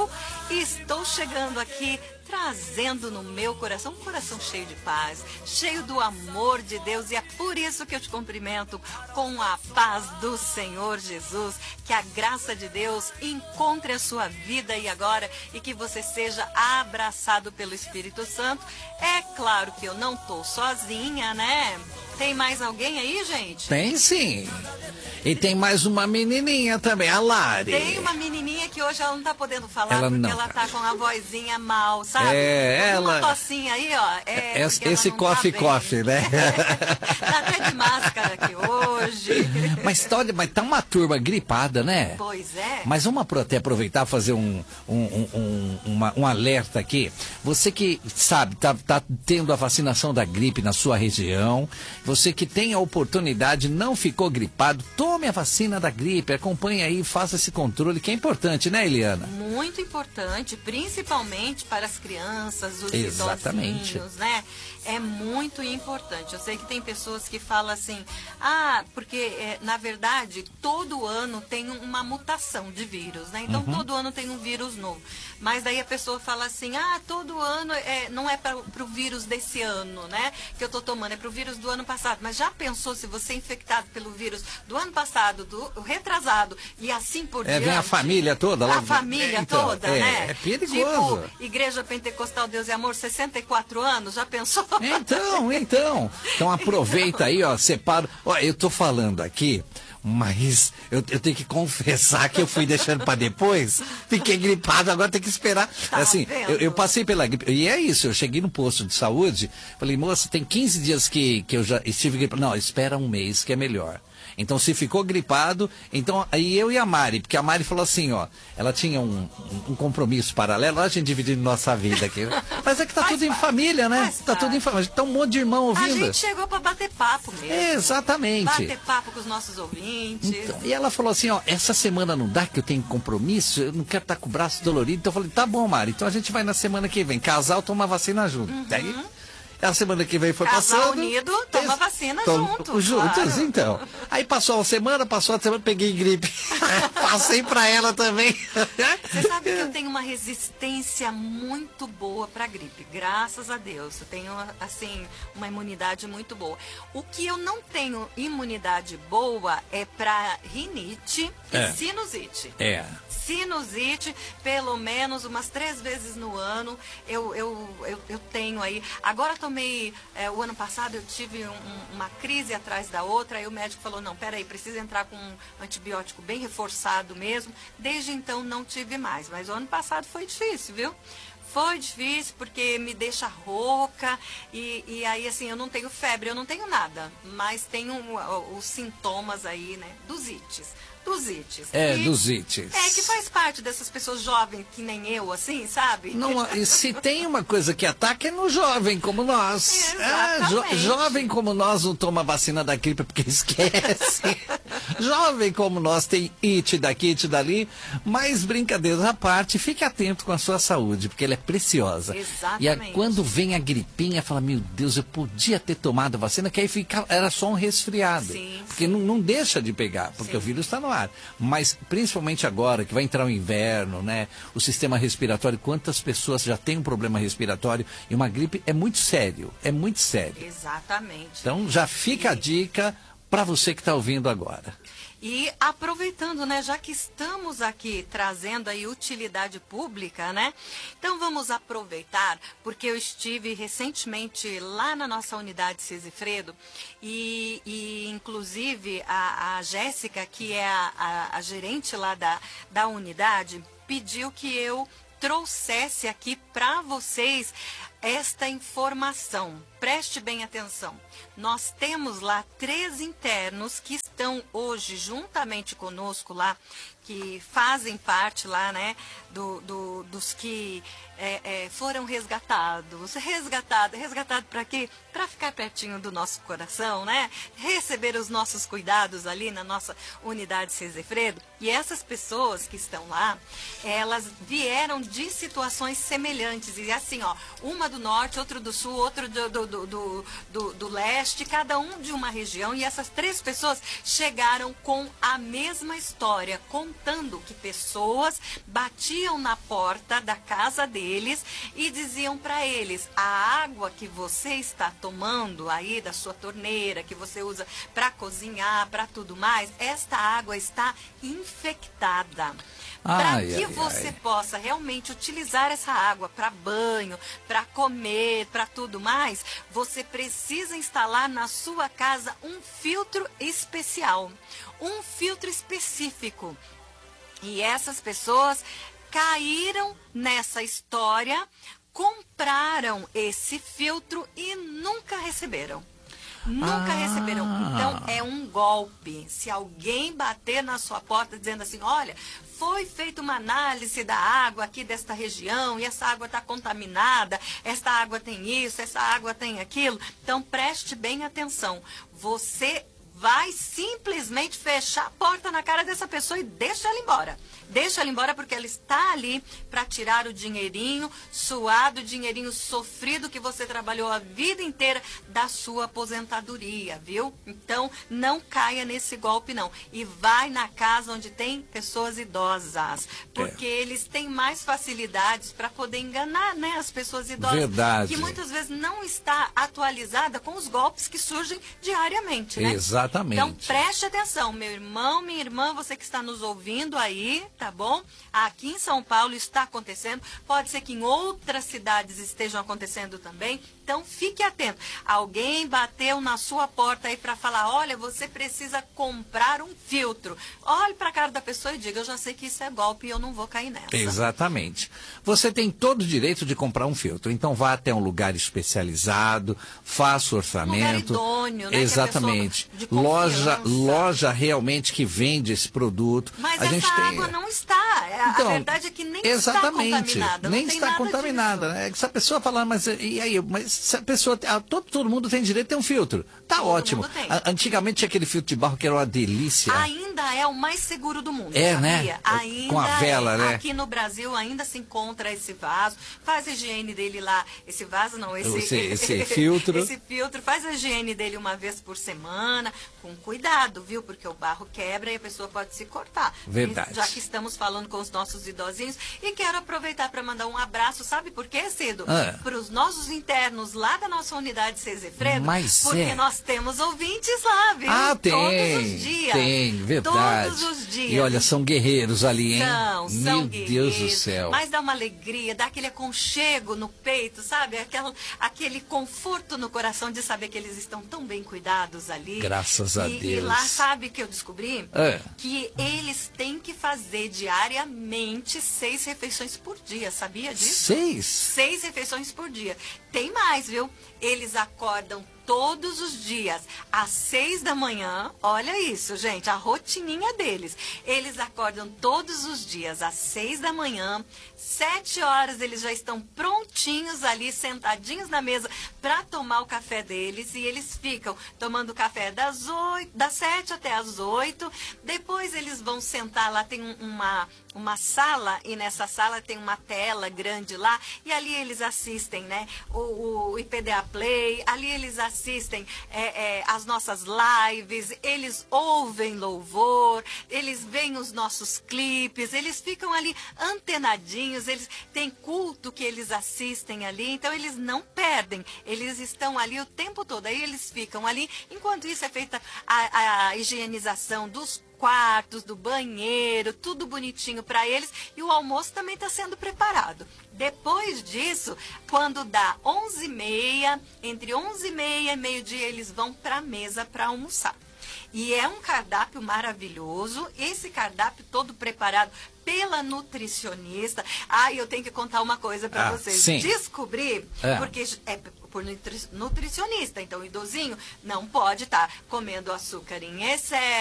eu estou chegando aqui trazendo no meu coração um coração cheio de paz, cheio do amor de Deus, e é por isso que eu te cumprimento com a paz do Senhor Jesus. Que a graça de Deus encontre a sua vida aí agora e que você seja abraçado pelo Espírito Santo. É claro que eu não tô sozinha, né? Tem mais alguém aí, gente? Tem sim. E tem mais uma menininha também, a Lari. Tem uma menininha que hoje ela não tá podendo falar Ela porque não, ela tá com a vozinha mal, sabe? Ela... Uma tocinha aí, ó. Esse coffee, né? Tá até de máscara aqui hoje. Mas tá uma turma gripada, né? Pois é. Mas vamos até aproveitar e fazer um alerta aqui. Você que sabe, tá tendo a vacinação da gripe na sua região, você que tem a oportunidade, não ficou gripado, tome a vacina da gripe, acompanhe aí, faça esse controle, que é importante, né, Eliana? Muito importante, principalmente para as crianças, os Exatamente. idosinhos, né? É muito importante. Eu sei que tem pessoas que falam assim, porque na verdade todo ano tem uma mutação de vírus, né? Então todo ano tem um vírus novo. Mas daí a pessoa fala assim, todo ano não é para o vírus desse ano, né? Que eu tô tomando, é para o vírus do ano passado. Mas já pensou se você é infectado pelo vírus do ano passado, do retrasado e assim por diante? Vem a família toda lá. A família toda, né? É perigoso. Tipo, Igreja Pentecostal Deus e Amor, 64 anos, já pensou? Então aproveita aí, ó, separa. Ó, eu tô falando aqui, mas eu tenho que confessar que eu fui deixando para depois, fiquei gripado, agora tem que esperar. Tá assim, vendo? eu passei pela gripe, e é isso, eu cheguei no posto de saúde, falei, moça, tem 15 dias que eu já estive gripado. Não, espera um mês que é melhor. Então, se ficou gripado, então, aí eu e a Mari, porque a Mari falou assim, ó, ela tinha um compromisso paralelo, a gente dividindo nossa vida aqui. Mas é que tá tudo em família, né? Tá tudo em família. Tá um monte de irmão ouvindo. A gente chegou para bater papo mesmo. Exatamente. Bater papo com os nossos ouvintes. Então, e ela falou assim, ó, essa semana não dá, que eu tenho compromisso, eu não quero estar com o braço dolorido. Então eu falei, tá bom, Mari, então a gente vai na semana que vem. Casal toma vacina junto. Daí, a semana que vem foi Casal passando. unido, toma vacina juntos. Juntos, então. Aí passou a semana, peguei gripe. Passei pra ela também. Você sabe que eu tenho uma resistência muito boa pra gripe, graças a Deus. Eu tenho, assim, uma imunidade muito boa. O que eu não tenho imunidade boa é pra rinite e sinusite. Sinusite, pelo menos umas 3 vezes no ano, eu tenho aí. Agora tomei, o ano passado eu tive uma crise atrás da outra, aí o médico falou, não, peraí, precisa entrar com um antibiótico bem reforçado mesmo. Desde então não tive mais, mas o ano passado foi difícil, viu? Foi difícil porque me deixa rouca e aí assim, eu não tenho febre, eu não tenho nada, mas tenho os sintomas aí, né, dos ites. Dos ites. Dos ites. Que faz parte dessas pessoas jovens que nem eu, assim, sabe? Não, e se tem uma coisa que ataca é no jovem como nós. Jovem como nós não toma vacina da gripe porque esquece. Jovem como nós tem it daqui, it dali. Mas brincadeiras à parte, fique atento com a sua saúde, porque ela é preciosa. Exatamente. E quando vem a gripinha, fala, meu Deus, eu podia ter tomado a vacina, que aí era só um resfriado. Sim, porque não deixa de pegar, porque o vírus está no ar. Mas principalmente agora que vai entrar o inverno, né? O sistema respiratório, quantas pessoas já têm um problema respiratório e uma gripe é muito sério, Exatamente. Então já fica a dica para você que está ouvindo agora. E aproveitando, né, já que estamos aqui trazendo aí utilidade pública, né? Então vamos aproveitar, porque eu estive recentemente lá na nossa unidade Cisifredo e inclusive a Jéssica, que é a gerente lá da unidade, pediu que eu trouxesse aqui para vocês esta informação. Preste bem atenção. Nós temos lá 3 internos que estão hoje juntamente conosco lá, que fazem parte lá, né, dos que foram resgatados. Resgatado para quê? Para ficar pertinho do nosso coração, né? Receber os nossos cuidados ali na nossa unidade Cisifredo. E essas pessoas que estão lá, elas vieram de situações semelhantes. E assim, ó, uma do norte, outro do sul, outro do leste, cada um de uma região. E essas 3 pessoas chegaram com a mesma história, com contando que pessoas batiam na porta da casa deles e diziam para eles: a água que você está tomando aí da sua torneira, que você usa para cozinhar, para tudo mais, esta água está infectada. Para que você possa realmente utilizar essa água para banho, para comer, para tudo mais, você precisa instalar na sua casa um filtro especial, um filtro específico. E essas pessoas caíram nessa história, compraram esse filtro e nunca receberam. Nunca receberam. Então, é um golpe. Se alguém bater na sua porta dizendo assim: olha, foi feita uma análise da água aqui desta região e essa água está contaminada, essa água tem isso, essa água tem aquilo. Então, preste bem atenção. Você vai simplesmente fechar a porta na cara dessa pessoa e deixa ela embora. Deixa ela embora porque ela está ali para tirar o dinheirinho suado, o dinheirinho sofrido que você trabalhou a vida inteira da sua aposentadoria, viu? Então, não caia nesse golpe, não. E vai na casa onde tem pessoas idosas, porque eles têm mais facilidades para poder enganar, né, as pessoas idosas. Verdade. Que muitas vezes não está atualizada com os golpes que surgem diariamente, né? Exatamente. Então, preste atenção, meu irmão, minha irmã, você que está nos ouvindo aí, tá bom? Aqui em São Paulo está acontecendo, pode ser que em outras cidades estejam acontecendo também, então fique atento. Alguém bateu na sua porta aí para falar: olha, você precisa comprar um filtro. Olhe para a cara da pessoa e diga: eu já sei que isso é golpe e eu não vou cair nessa. Exatamente. Você tem todo o direito de comprar um filtro, então vá até um lugar especializado, faça o orçamento. Um lugar idôneo, né? Exatamente. Loja realmente que vende esse produto. Mas a gente tem... água não está. Então, a verdade é que nem exatamente, está contaminada. Nem não tem está nada contaminada. disso. Né? Se a pessoa falar, mas e aí? Mas se a pessoa. Todo mundo tem direito a ter um filtro. Tá Todo ótimo. mundo tem. Antigamente tinha aquele filtro de barro que era uma delícia. Ainda é o mais seguro do mundo, é, sabia? né? Ainda com a vela, né? Aqui no Brasil ainda se encontra esse vaso. Faz a higiene dele lá. Esse vaso não, esse filtro. Esse filtro, faz a higiene dele uma vez por semana, com cuidado, viu? Porque o barro quebra e a pessoa pode se cortar. Verdade. Já que estamos falando com os nossos idosinhos. E quero aproveitar para mandar um abraço, sabe por quê, Cido? Para os nossos internos lá da nossa unidade Cezefredo. Porque nós temos ouvintes lá, viu? Tem. Todos os dias. Tem, verdade. Todos os dias. E olha, são guerreiros ali, hein? São Meu guerreiros. Deus do céu. Mas dá uma alegria, dá aquele aconchego no peito, sabe? Aquele conforto no coração de saber que eles estão tão bem cuidados ali. Graças a Deus. E lá, sabe que eu descobri? Que eles têm que fazer diariamente 6 refeições por dia, sabia disso? 6? 6 refeições por dia. Tem mais, viu? Eles acordam todos os dias, às 6 da manhã, olha isso, gente, a rotininha deles. Eles acordam todos os dias, às 6 da manhã, 7 horas eles já estão prontinhos ali, sentadinhos na mesa, para tomar o café deles, e eles ficam tomando café das 7 até as 8, depois eles vão sentar lá, tem uma sala, e nessa sala tem uma tela grande lá, e ali eles assistem, né, o IPDA Play, ali eles assistem as nossas lives, eles ouvem louvor, eles veem os nossos clipes, eles ficam ali antenadinhos, eles têm culto que eles assistem ali, então eles não perdem, eles estão ali o tempo todo, aí eles ficam ali, enquanto isso é feita a higienização dos quartos, do banheiro, tudo bonitinho para eles, e o almoço também está sendo preparado. Depois disso, quando dá 11h30, entre 11h30 e meio-dia, eles vão para a mesa para almoçar. E é um cardápio maravilhoso, esse cardápio todo preparado pela nutricionista. Eu tenho que contar uma coisa para vocês. Sim. Descobri, porque é por nutricionista, então o idosinho não pode estar comendo açúcar em excesso,